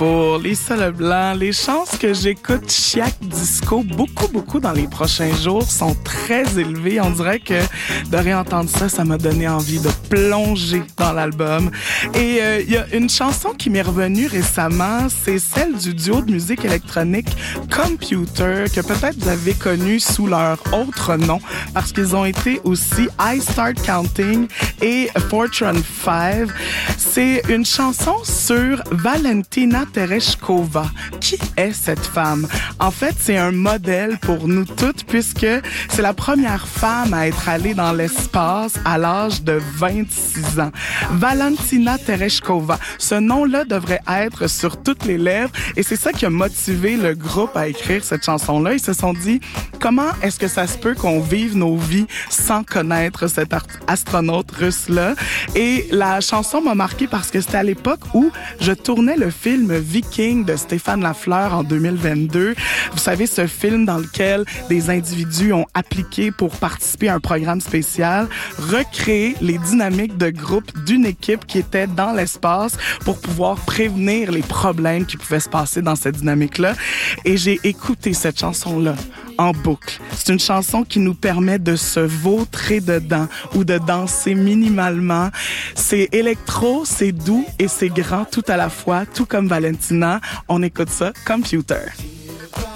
Pour Lisa Leblanc, les chances que j'écoute Chiac Disco beaucoup dans les prochains jours sont très élevées. On dirait que de réentendre ça, ça m'a donné envie de plonger dans l'album. Et il y a une chanson qui m'est revenue récemment, c'est celle du duo de musique électronique Computer, que peut-être vous avez connu sous leur autre nom, parce qu'ils ont été aussi I Start Counting et Fortune 5. C'est une chanson sur Valentina Tereshkova. Qui est cette femme? En fait, c'est un modèle pour nous toutes puisque c'est la première femme à être allée dans l'espace à l'âge de 26 ans. Valentina Tereshkova. Ce nom-là devrait être sur toutes les lèvres et c'est ça qui a motivé le groupe à écrire cette chanson-là. Ils se sont dit, comment est-ce que ça se peut qu'on vive nos vies sans connaître cet astronaute russe-là? Et la chanson m'a marqué parce que c'était à l'époque où je tournais le film Viking de Stéphane Lafleur en 2022. Vous savez, ce film dans lequel des individus ont appliqué pour participer à un programme spécial, recréer les dynamiques de groupe d'une équipe qui était dans l'espace pour pouvoir prévenir les problèmes qui pouvaient se passer dans cette dynamique-là. Et j'ai écouté cette chanson-là en boucle. C'est une chanson qui nous permet de se vautrer dedans ou de danser minimalement. C'est électro, c'est doux et c'est grand tout à la fois, tout comme Valentina. On écoute ça, Computer.